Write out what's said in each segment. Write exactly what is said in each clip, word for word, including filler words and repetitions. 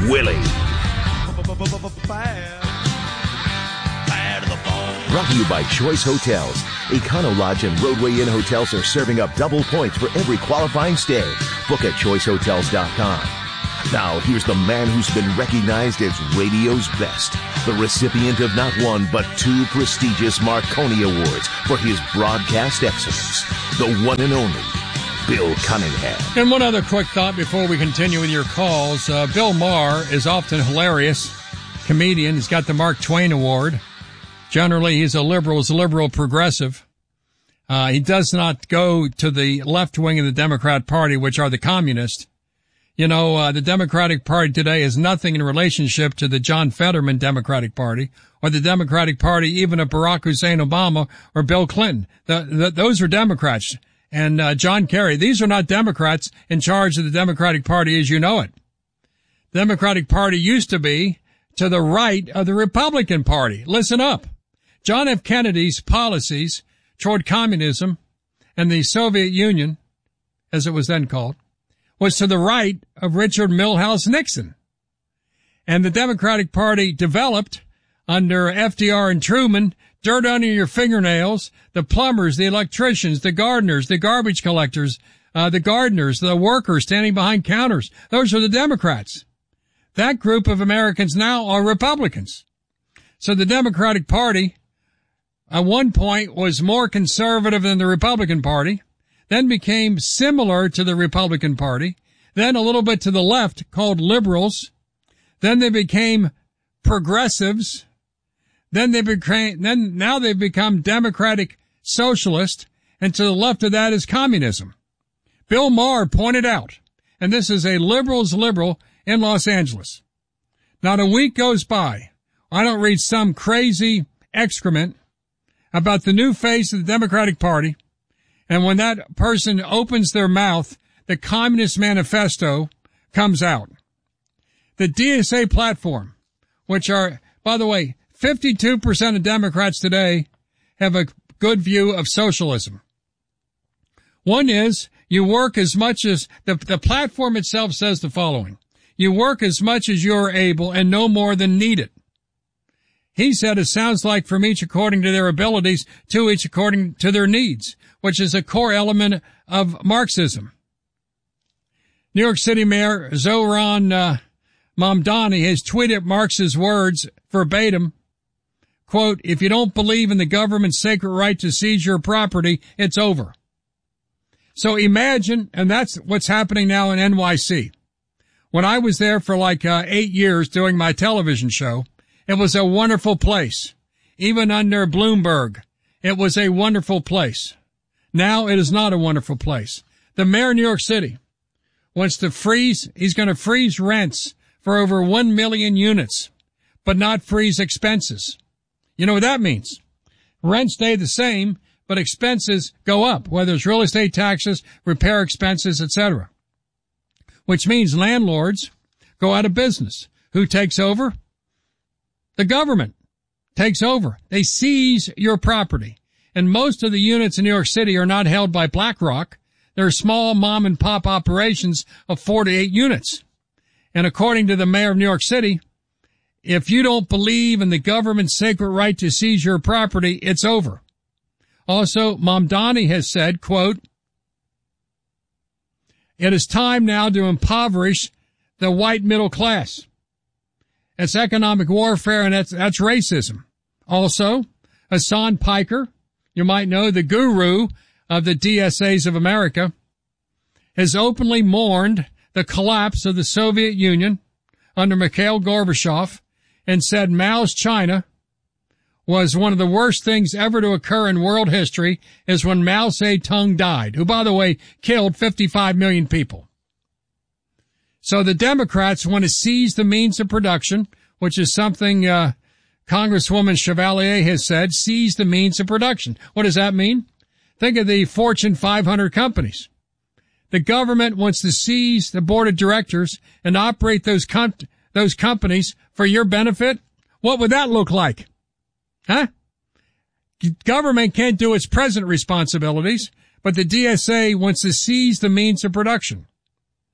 Willie. Brought to you by Choice Hotels. Econo Lodge and Roadway Inn hotels are serving up double points for every qualifying stay. Book at choice hotels dot com. Now, here's the man who's been recognized as radio's best, the recipient of not one but two prestigious Marconi Awards for his broadcast excellence, the one and only Bill Cunningham. And one other quick thought before we continue with your calls. Uh, Bill Maher is often hilarious comedian. He's got the Mark Twain Award. Generally, he's a liberal, he's a liberal progressive. Uh, he does not go to the left wing of the Democrat Party, which are the communists. You know, uh, the Democratic Party today is nothing in relationship to the John Fetterman Democratic Party or the Democratic Party even of Barack Hussein Obama or Bill Clinton. The, the, those are Democrats. And uh, John Kerry, these are not Democrats in charge of the Democratic Party as you know it. The Democratic Party used to be to the right of the Republican Party. Listen up. John F. Kennedy's policies toward communism and the Soviet Union, as it was then called, was to the right of Richard Milhouse Nixon. And the Democratic Party developed under F D R and Truman, dirt under your fingernails, the plumbers, the electricians, the gardeners, the garbage collectors, uh, the gardeners, the workers standing behind counters. Those are the Democrats. That group of Americans now are Republicans. So the Democratic Party at one point was more conservative than the Republican Party, then became similar to the Republican Party, then a little bit to the left called liberals, then they became progressives, then they became, then now they've become democratic socialist, and to the left of that is communism. Bill Maher pointed out, and this is a liberal's liberal in Los Angeles. Not a week goes by, I don't read some crazy excrement about the new face of the Democratic Party, and when that person opens their mouth, the Communist Manifesto comes out. The D S A platform, which are, by the way, fifty-two percent of Democrats today have a good view of socialism. One is, you work as much as, the, the platform itself says the following: you work as much as you're able and no more than needed. He said it sounds like from each according to their abilities, to each according to their needs, which is a core element of Marxism. New York City Mayor Zoran uh, Mamdani has tweeted Marx's words verbatim, quote, "If you don't believe in the government's sacred right to seize your property, it's over." So imagine, and that's what's happening now in N Y C. When I was there for like uh, eight years doing my television show, it was a wonderful place. Even under Bloomberg, it was a wonderful place. Now it is not a wonderful place. The mayor of New York City wants to freeze, he's going to freeze rents for over one million units, but not freeze expenses. You know what that means? Rents stay the same, but expenses go up, whether it's real estate taxes, repair expenses, et cetera. Which means landlords go out of business. Who takes over? The government takes over. They seize your property. And most of the units in New York City are not held by BlackRock. They're small mom and pop operations of four to eight units. And according to the mayor of New York City, if you don't believe in the government's sacred right to seize your property, it's over. Also, Mamdani has said, quote, "It is time now to impoverish the white middle class. It's economic warfare, and that's, that's racism." Also, Hassan Piker, you might know the guru of the D S As of America, has openly mourned the collapse of the Soviet Union under Mikhail Gorbachev and said Mao's China was one of the worst things ever to occur in world history is when Mao Zedong died, who, by the way, killed fifty-five million people. So the Democrats want to seize the means of production, which is something uh, Congresswoman Chevalier has said, seize the means of production. What does that mean? Think of the Fortune five hundred companies. The government wants to seize the board of directors and operate those com- those companies for your benefit. What would that look like? Huh? Government can't do its present responsibilities, but the D S A wants to seize the means of production.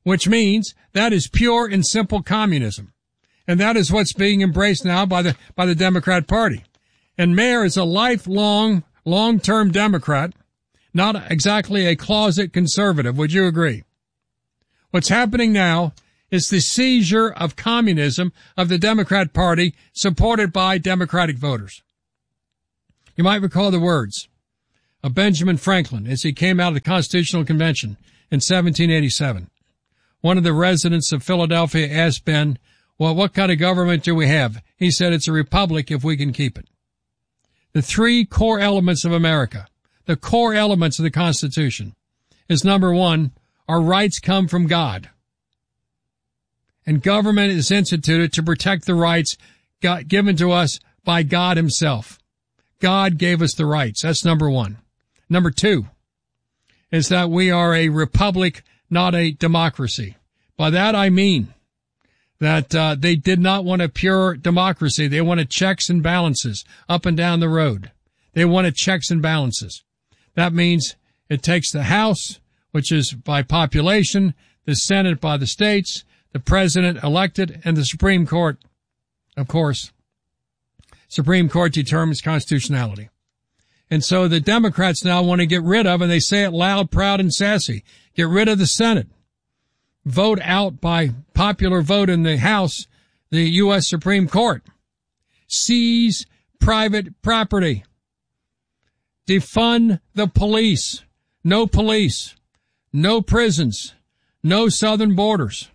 which means that is pure and simple communism. And that is what's being embraced now by the, by the Democrat Party. And Mayor is a lifelong, long-term Democrat, not exactly a closet conservative. Would you agree? What's happening now is the seizure of communism of the Democrat Party, supported by Democratic voters. You might recall the words of Benjamin Franklin as he came out of the Constitutional Convention in seventeen eighty-seven. One of the residents of Philadelphia asked Ben, well, what kind of government do we have? He said, it's a republic if we can keep it. The three core elements of America, the core elements of the Constitution, is number one, our rights come from God. And government is instituted to protect the rights got given to us by God himself. God gave us the rights. That's number one. Number two is that we are a republic, not a democracy. By that I mean that uh, they did not want a pure democracy. They wanted checks and balances up and down the road. They wanted checks and balances. That means it takes the House, which is by population, the Senate by the states, the president elected, and the Supreme Court, of course. Supreme Court determines constitutionality. And so the Democrats now want to get rid of, and they say it loud, proud, and sassy, get rid of the Senate. Vote out by popular vote in the House, the U S Supreme Court. Seize private property. Defund the police. No police. No prisons. No southern borders.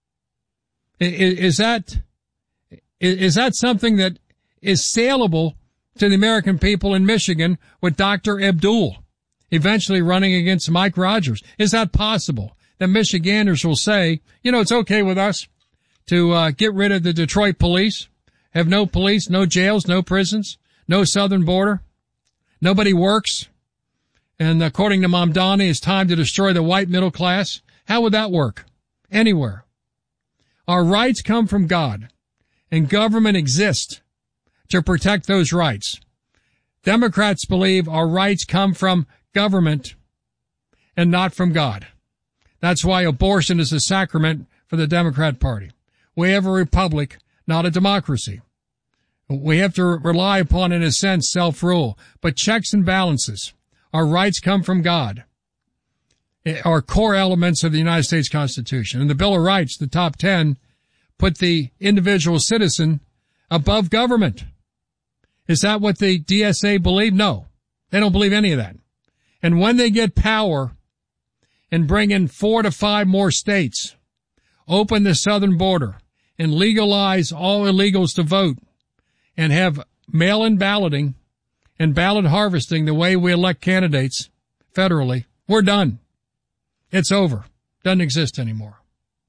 Is that, is that something that is saleable to the American people in Michigan with Doctor Abdul eventually running against Mike Rogers? Is that possible? That Michiganders will say, you know, it's okay with us to uh, get rid of the Detroit police, have no police, no jails, no prisons, no southern border. Nobody works. And according to Mamdani, it's time to destroy the white middle class. How would that work? Anywhere. Our rights come from God, and government exists to protect those rights. Democrats believe our rights come from government and not from God. That's why abortion is a sacrament for the Democrat Party. We have a republic, not a democracy. We have to rely upon, in a sense, self-rule, but checks and balances. Our rights come from God. Are core elements of the United States Constitution. And the Bill of Rights, the top ten, put the individual citizen above government. Is that what the D S A believe? No. They don't believe any of that. And when they get power and bring in four to five more states, open the southern border, and legalize all illegals to vote, and have mail-in balloting and ballot harvesting the way we elect candidates federally, we're done. It's over. Doesn't exist anymore.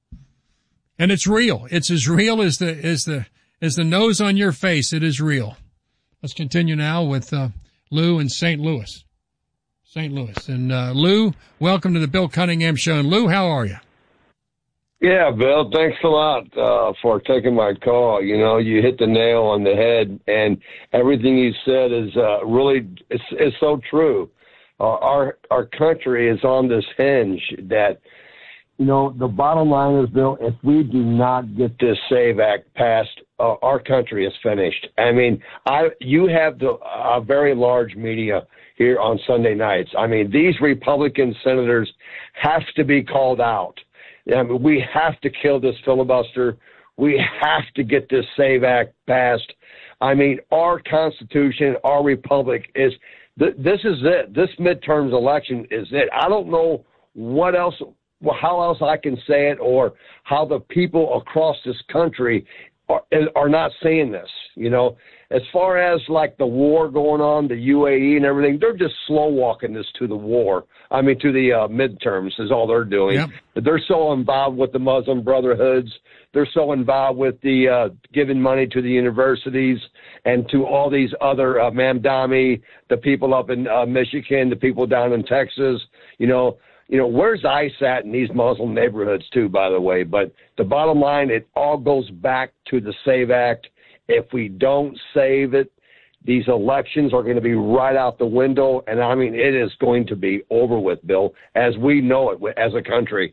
And it's real. It's as real as the, as the, as the nose on your face. It is real. Let's continue now with, uh, Lou in Saint Louis. Saint Louis. And, uh, Lou, welcome to the Bill Cunningham Show. And Lou, how are you? Yeah, Bill, thanks a lot, uh, for taking my call. You know, you hit the nail on the head, and everything you said is, uh, really, it's, it's so true. Uh, our our country is on this hinge that, you know, the bottom line is, Bill, if we do not get this SAVE Act passed, uh, our country is finished. I mean, I you have the a very large media here on Sunday nights. I mean, these Republican senators have to be called out. I mean, we have to kill this filibuster. We have to get this SAVE Act passed. I mean, our Constitution, our republic is th- this is it. This midterms election is it. I don't know what else, how else I can say it, or how the people across this country are, are not saying this. You know, as far as like the war going on, the U A E and everything, they're just slow walking this to the war. I mean, to the uh, midterms is all they're doing. Yep. They're so involved with the Muslim Brotherhoods. They're so involved with the uh, giving money to the universities and to all these other uh, Mamdani, the people up in uh, Michigan, the people down in Texas. You know, you know, where's ICE at in these Muslim neighborhoods too, by the way? But the bottom line, it all goes back to the SAVE Act. If we don't save it, these elections are going to be right out the window. And I mean, it is going to be over with, Bill, as we know it as a country.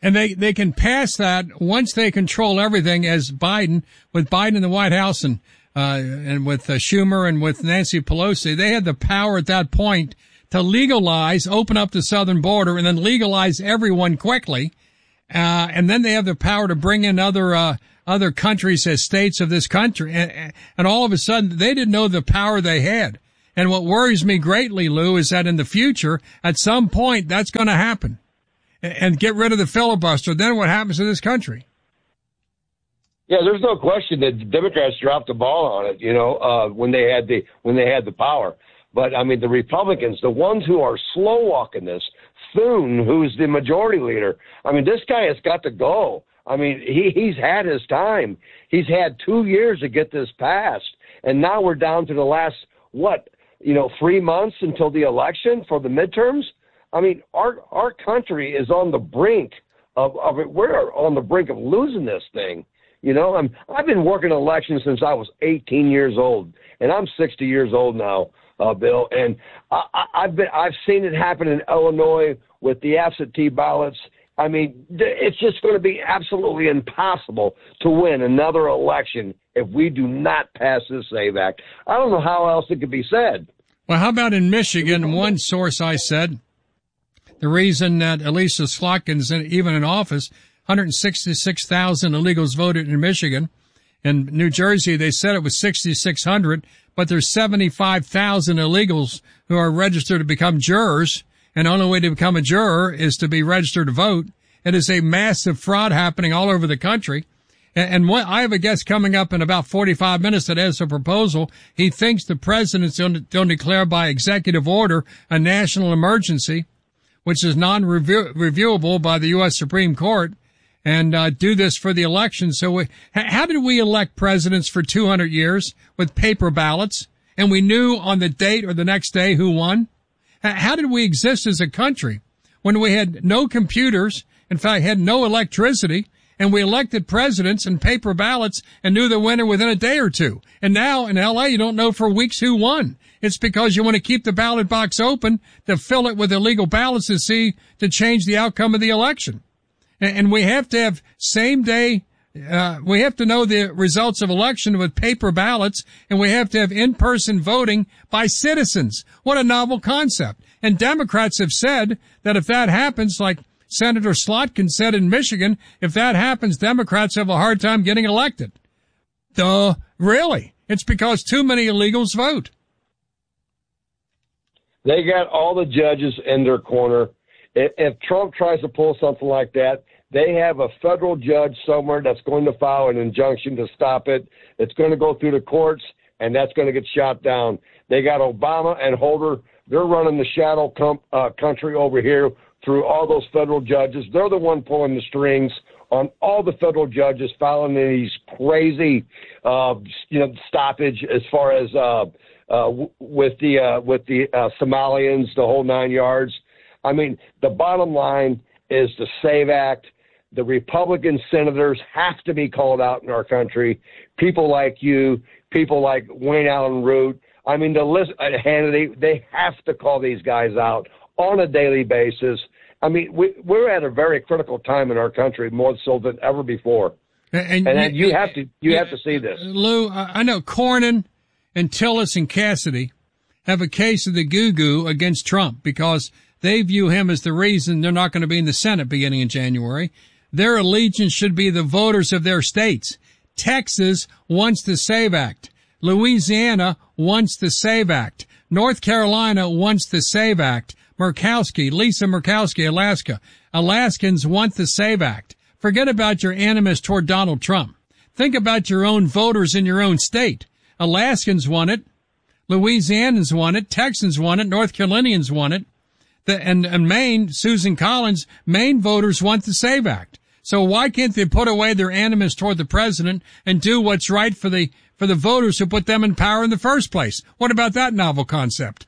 And they, they can pass that once they control everything, as Biden, with Biden in the White House and, uh, and with uh, Schumer and with Nancy Pelosi, they had the power at that point to legalize, open up the southern border, and then legalize everyone quickly. Uh, and then they have the power to bring in other, uh, other countries as states of this country. And, and all of a sudden, they didn't know the power they had. And what worries me greatly, Lou, is that in the future, at some point, that's going to happen. And get rid of the filibuster. Then what happens to this country? Yeah, there's no question that Democrats dropped the ball on it, you know, uh, when they had the when they had the power. But I mean, the Republicans, the ones who are slow walking this, Thune, who's the majority leader. I mean, this guy has got to go. I mean, he he's had his time. He's had two years to get this passed, and now we're down to the last what, you know, three months until the election for the midterms. I mean, our our country is on the brink of, of it. We're on the brink of losing this thing. You know, I'm, I've been working elections since I was eighteen years old, and I'm sixty years old now, uh, Bill. And I, I, I've been I've seen it happen in Illinois with the absentee ballots. I mean, it's just going to be absolutely impossible to win another election if we do not pass this SAVE Act. I don't know how else it could be said. Well, how about in Michigan? One source I said, the reason that Elissa Slotkin's even in office, one hundred sixty-six thousand illegals voted in Michigan. In New Jersey, they said it was sixty-six hundred, but there's seventy-five thousand illegals who are registered to become jurors, and the only way to become a juror is to be registered to vote. It is a massive fraud happening all over the country. And what, I have a guest coming up in about forty-five minutes that has a proposal. He thinks the president's going to, going to declare by executive order a national emergency, which is non-reviewable by the U S Supreme Court, and uh, do this for the election. So we, how did we elect presidents for two hundred years with paper ballots, and we knew on the date or the next day who won? How did we exist as a country when we had no computers, in fact, had no electricity, and we elected presidents and paper ballots and knew the winner within a day or two? And now in L A, you don't know for weeks who won. It's because you want to keep the ballot box open to fill it with illegal ballots to see, to change the outcome of the election. And, and we have to have same day, uh, we have to know the results of election with paper ballots, and we have to have in-person voting by citizens. What a novel concept. And Democrats have said that if that happens, like Senator Slotkin said in Michigan, if that happens, Democrats have a hard time getting elected. Duh, really? It's because too many illegals vote. They got all the judges in their corner. If, if Trump tries to pull something like that, they have a federal judge somewhere that's going to file an injunction to stop it. It's going to go through the courts, and that's going to get shot down. They got Obama and Holder. They're running the shadow com- uh, country over here through all those federal judges. They're the one pulling the strings on all the federal judges filing these crazy, uh, you know, stoppage as far as uh, uh, w- with the uh, with the uh, Somalians, the whole nine yards. I mean, the bottom line is the SAVE Act. The Republican senators have to be called out in our country. People like you, people like Wayne Allen Root. I mean, the list, uh, Hannity, they have to call these guys out on a daily basis. I mean, we, we're at a very critical time in our country, more so than ever before. And, and, and you, you have to you yeah, have to see this. Lou, I know Cornyn and Tillis and Cassidy have a case of the goo-goo against Trump because they view him as the reason they're not going to be in the Senate beginning in January. Their allegiance should be the voters of their states. Texas wants the SAVE Act. Louisiana wants the SAVE Act. North Carolina wants the SAVE Act. Murkowski, Lisa Murkowski, Alaska. Alaskans want the SAVE Act. Forget about your animus toward Donald Trump. Think about your own voters in your own state. Alaskans want it. Louisianans want it. Texans want it. North Carolinians want it. The, and, and Maine, Susan Collins, Maine voters want the SAVE Act. So why can't they put away their animus toward the president and do what's right for the for the voters who put them in power in the first place? What about that novel concept?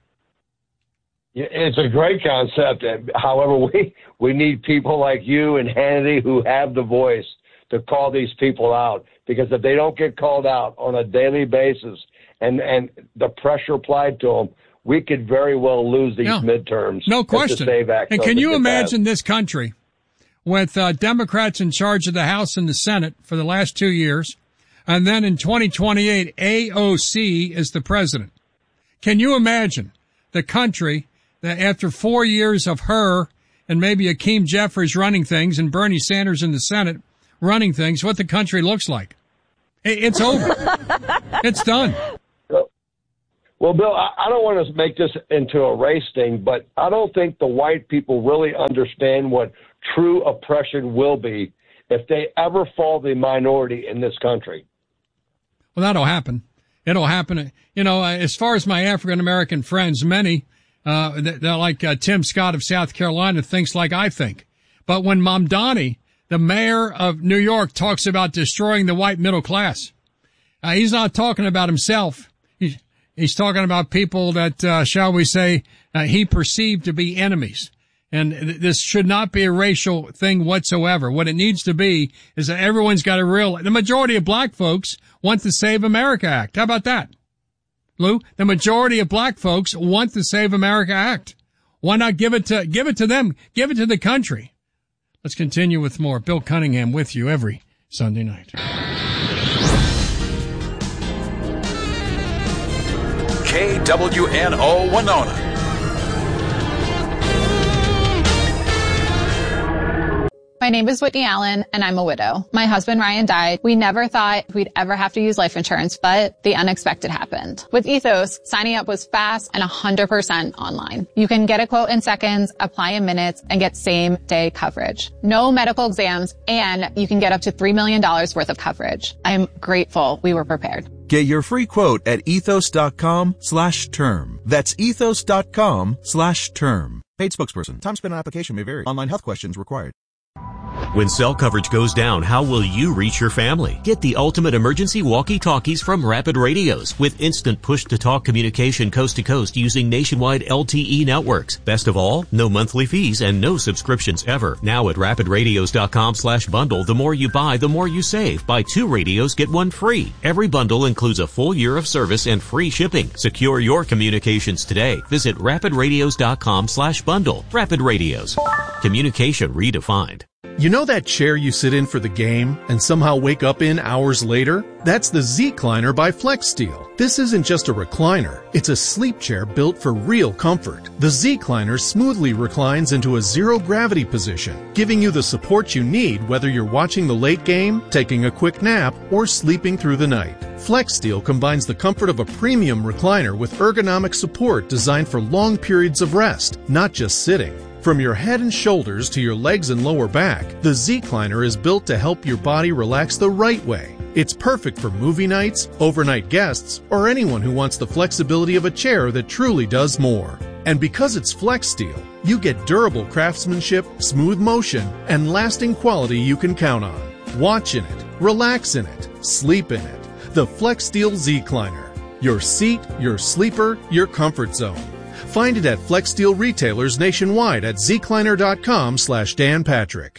Yeah, it's a great concept. However, we we need people like you and Hannity who have the voice to call these people out. Because if they don't get called out on a daily basis and, and the pressure applied to them, we could very well lose these no, midterms. No question. The SAVE Act and can you imagine passed. This country with uh, Democrats in charge of the House and the Senate for the last two years. And then in twenty twenty-eight, A O C is the president. Can you imagine the country that after four years of her and maybe Hakeem Jeffries running things and Bernie Sanders in the Senate running things, what the country looks like? It's over. It's done. Well, Bill, I don't want to make this into a race thing, but I don't think the white people really understand what true oppression will be if they ever fall the minority in this country. Well, that'll happen. It'll happen. You know, as far as my African-American friends, many, uh, they're like uh, Tim Scott of South Carolina thinks like I think. But when Mamdani, the mayor of New York, talks about destroying the white middle class, uh, he's not talking about himself. He, he's talking about people that, uh, shall we say, uh, he perceived to be enemies. And th- this should not be a racial thing whatsoever. What it needs to be is that everyone's got to realize the majority of black folks want the Save America Act. How about that, Lou? The majority of black folks want the Save America Act. Why not give it to, give it to them? Give it to the country. Let's continue with more. Bill Cunningham with you every Sunday night. K W N O Winona. My name is Whitney Allen, and I'm a widow. My husband, Ryan, died. We never thought we'd ever have to use life insurance, but the unexpected happened. With Ethos, signing up was fast and one hundred percent online. You can get a quote in seconds, apply in minutes, and get same-day coverage. No medical exams, and you can get up to three million dollars worth of coverage. I'm grateful we were prepared. Get your free quote at ethos.com slash term. That's ethos.com slash term. Paid spokesperson. Time spent on application may vary. Online health questions required. When cell coverage goes down, how will you reach your family? Get the ultimate emergency walkie-talkies from Rapid Radios with instant push-to-talk communication coast to coast using nationwide L T E networks. Best of all, no monthly fees and no subscriptions ever. Now at rapidradios.com slash bundle, the more you buy, the more you save. Buy two radios, get one free. Every bundle includes a full year of service and free shipping. Secure your communications today. Visit rapidradios.com slash bundle. Rapid Radios. Communication redefined. You know that chair you sit in for the game and somehow wake up in hours later? That's the Z-Cliner by FlexSteel. This isn't just a recliner. It's a sleep chair built for real comfort. The Z-Cliner smoothly reclines into a zero-gravity position, giving you the support you need whether you're watching the late game, taking a quick nap, or sleeping through the night. FlexSteel combines the comfort of a premium recliner with ergonomic support designed for long periods of rest, not just sitting. From your head and shoulders to your legs and lower back, the Z-Cliner is built to help your body relax the right way. It's perfect for movie nights, overnight guests, or anyone who wants the flexibility of a chair that truly does more. And because it's FlexSteel, you get durable craftsmanship, smooth motion, and lasting quality you can count on. Watch in it, relax in it, sleep in it. The FlexSteel Z-Cliner. Your seat, your sleeper, your comfort zone. Find it at FlexSteel retailers nationwide at zcliner.com slash Dan Patrick.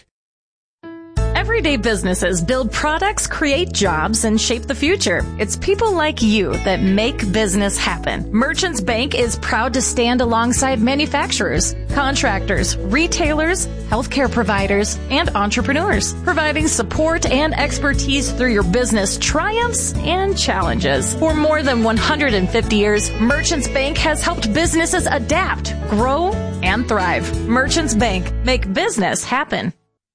Everyday businesses build products, create jobs, and shape the future. It's people like you that make business happen. Merchants Bank is proud to stand alongside manufacturers, contractors, retailers, healthcare providers, and entrepreneurs, providing support and expertise through your business triumphs and challenges. For more than one hundred fifty years, Merchants Bank has helped businesses adapt, grow, and thrive. Merchants Bank, make business happen.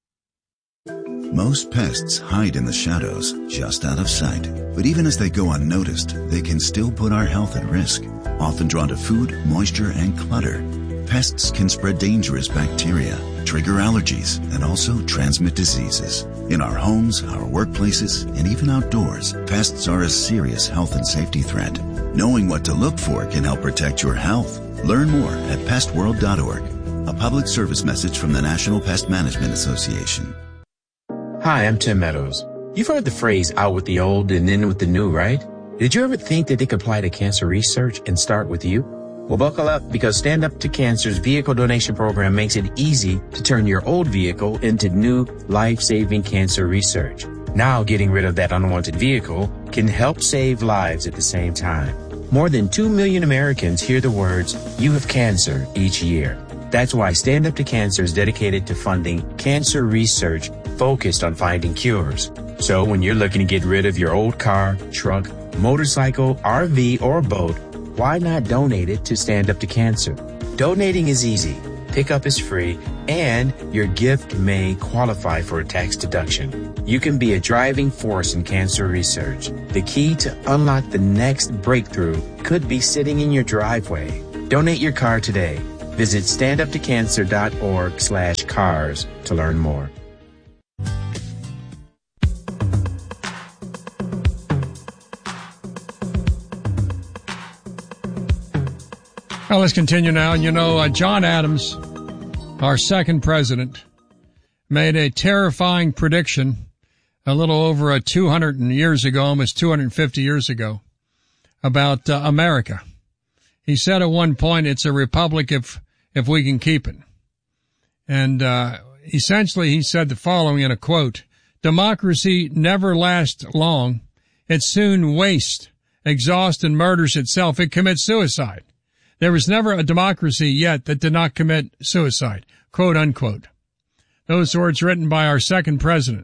Most pests hide in the shadows, just out of sight. But even as they go unnoticed, they can still put our health at risk. Often drawn to food, moisture, and clutter, pests can spread dangerous bacteria, trigger allergies, and also transmit diseases. In our homes, our workplaces, and even outdoors, pests are a serious health and safety threat. Knowing what to look for can help protect your health. Learn more at pest world dot org. A public service message from the National Pest Management Association. Hi, I'm Tim Meadows. You've heard the phrase out with the old and in with the new, right? Did you ever think that they could apply to cancer research and start with you? Well, buckle up, because Stand Up to Cancer's vehicle donation program makes it easy to turn your old vehicle into new life-saving cancer research. Now, getting rid of that unwanted vehicle can help save lives at the same time. More than two million Americans hear the words, "You have cancer," each year. That's why Stand Up to Cancer is dedicated to funding cancer research focused on finding cures. So when you're looking to get rid of your old car, truck, motorcycle, R V, or boat, why not donate it to Stand Up to Cancer? Donating is easy, pickup is free, and your gift may qualify for a tax deduction. You can be a driving force in cancer research. The key to unlock the next breakthrough could be sitting in your driveway. Donate your car today. Visit standuptocancer.org slash cars to learn more. Well, let's continue now. You know, uh, John Adams, our second president, made a terrifying prediction a little over uh, two hundred years ago, almost two hundred fifty years ago, about uh, America. He said at one point, it's a republic if if we can keep it. And uh essentially he said the following in a quote: democracy never lasts long. It soon wastes, exhausts, and murders itself. It commits suicide. There was never a democracy yet that did not commit suicide, quote unquote. Those words written by our second president.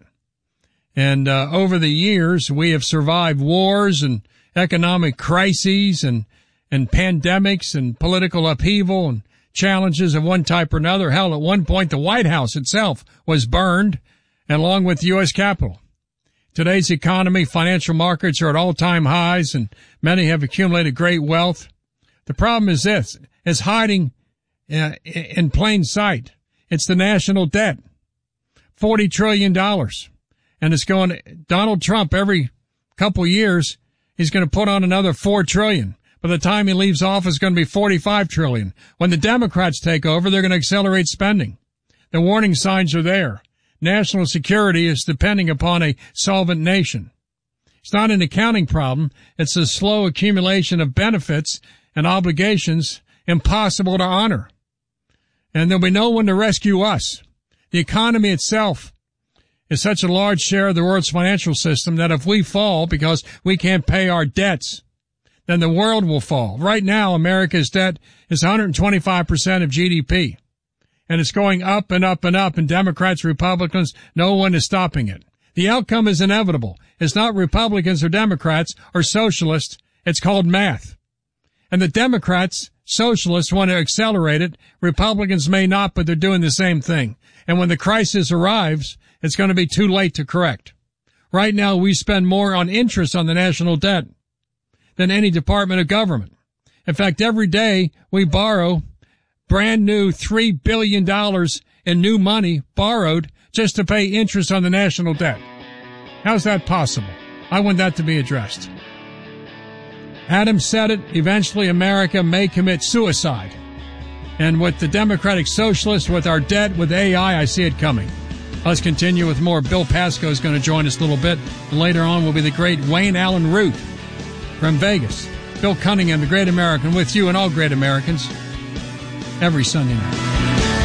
And uh, over the years, we have survived wars and economic crises and, and pandemics and political upheaval and challenges of one type or another. Hell, at one point, the White House itself was burned, and along with the U S Capitol. Today's economy, financial markets are at all-time highs, and many have accumulated great wealth. The problem is this, is hiding uh, in plain sight. It's the national debt, forty trillion dollars. And it's going, Donald Trump, every couple years, he's going to put on another four trillion dollars. By the time he leaves office, it's going to be forty-five trillion dollars. When the Democrats take over, they're going to accelerate spending. The warning signs are there. National security is depending upon a solvent nation. It's not an accounting problem. It's a slow accumulation of benefits and obligations impossible to honor. And there'll be no one to rescue us. The economy itself is such a large share of the world's financial system that if we fall because we can't pay our debts, then the world will fall. Right now, America's debt is one hundred twenty-five percent of G D P. And it's going up and up and up, and Democrats, Republicans, no one is stopping it. The outcome is inevitable. It's not Republicans or Democrats or socialists. It's called math. And the Democrats, socialists want to accelerate it. Republicans may not, but they're doing the same thing. And when the crisis arrives, it's going to be too late to correct. Right now, we spend more on interest on the national debt than any department of government. In fact, every day we borrow brand new three billion dollars in new money borrowed just to pay interest on the national debt. How's that possible? I want that to be addressed. Adams said it. Eventually, America may commit suicide. And with the Democratic Socialists, with our debt, with A I, I see it coming. Let's continue with more. Bill Pasco is going to join us a little bit. And later on will be the great Wayne Allen Root from Vegas. Bill Cunningham, the great American, with you and all great Americans every Sunday night.